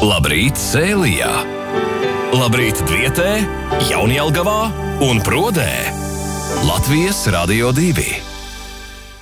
Labrīt Sēlijā! Labrīt Dvietē, Jaunjelgavā un Prodē! Latvijas Radio 2!